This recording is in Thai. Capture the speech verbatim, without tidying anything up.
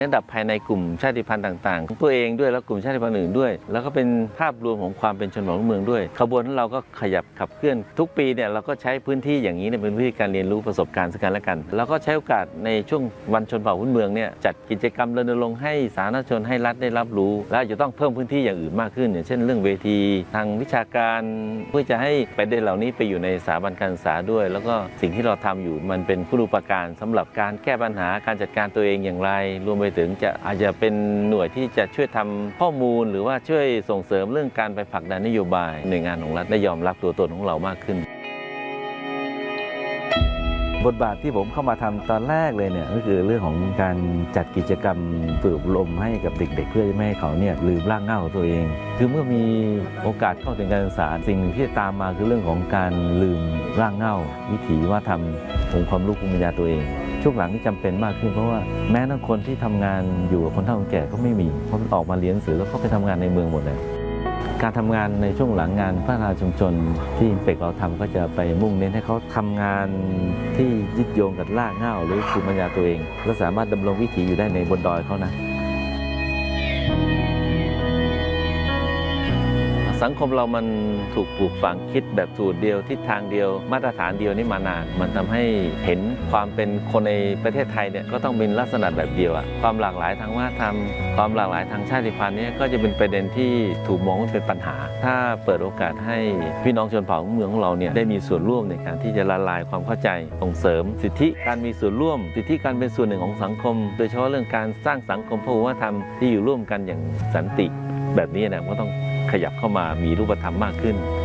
ระดับภายในกลุ่มชาติพันธุ์ต่างๆของตัวเองด้วยแล้วกลุ่มชาติพันธุ์อื่นด้วยแล้วก็เป็นภาพรวมของความเป็นชนบทเมืองด้วยขบวนของเราก็ขยับขับเคลื่อนทุกปีเนี่ยเราก็ใช้พื้นที่อย่างนี้เนี่ยเป็นพื้นที่การเรียนรู้ประสบการณ์ซึ่งกันและกันแล้วก็ใช้โอกาสในช่วงวันชนเผ่าพื้นเมืองเนี่ยจัดกิจกรรมรณรงค์ให้สาธารณชนให้รัฐได้รับรู้และจะต้องเพิ่มพื้นที่อย่างอื่นมากขึ้นอย่างเช่นเรื่องเวทีทางวิชาการเพื่อจะให้ประเด็นเหล่านี้ไปอยู่ในสถาบันการศึกษาด้วยแล้วก็สิ่งที่เราทำอยู่มันเป็นคุณูปการสำหรับการแก้ปัญหาการจัดการตัวเองอย่างไรรวมไปถึงจะอาจจะเป็นหน่วยที่จะช่วยทำข้อมูลหรือว่าช่วยส่งเสริมเรื่องการไปผลักดันนโยบายหน่วยงานของรัฐได้ยอมรับตัวตนของเรามากขึ้นบทบาทที่ผมเข้ามาทำตอนแรกเลยเนี่ยก็คือเรื่องของการจัดกิจกรรมฝึกอบรมให้กับเด็กๆเพื่อไม่ให้เขาเนี่ยลืมรากเหง้าของตัวเองคือเมื่อมีโอกาสเข้าถึงการศึกษาสิ่งหนึ่งที่ตามมาคือเรื่องของการลืมรากเหง้าวิถีวัฒนธรรมองค์ความรู้ภูมิปัญญาตัวเองช่วงหลังนี่จำเป็นมากขึ้นเพราะว่าแม้ทั้งคนที่ทำงานอยู่กับคนเฒ่าคนแก่ก็ไม่มีเขาออกมาเรียนหนังสือแล้วก็ไปทำงานในเมืองหมดเลยการทำงานในช่วงหลังงานพัฒนาชุมชนที่อิมเปกเราทำก็จะไปมุ่งเน้นให้เขาทำงานที่ยึดโยงกับรากเหง้าหรือภูมิปัญญาตัวเองและสามารถดำรงวิถีอยู่ได้ในบนดอยเขานะสังคมเรามันถูกปลูกฝังคิดแบบสูตรเดียวทิศทางเดียวมาตรฐานเดียวนี่มานานมันทำให้เห็นความเป็นคนในประเทศไทยเนี่ยก็ต้องเป็นลักษณะแบบเดียวอะความหลากหลายทางวัฒนธรรมความหลากหลายทางชาติพันธุ์นี้ก็จะเป็นประเด็นที่ถูกมองว่าเป็นปัญหาถ้าเปิดโอกาสให้พี่น้องชนเผ่าเมืองของเราเนี่ยได้มีส่วนร่วมในการที่จะละลายความเข้าใจส่งเสริมสิทธิการมีส่วนร่วมสิทธิการเป็นส่วนหนึ่งของสังคมโดยเฉพาะเรื่องการสร้างสังคมพหุวัฒนธรรมที่อยู่ร่วมกันอย่างสันติแบบนี้นะก็ต้องขยับเข้ามามีรูปธรรมมากขึ้น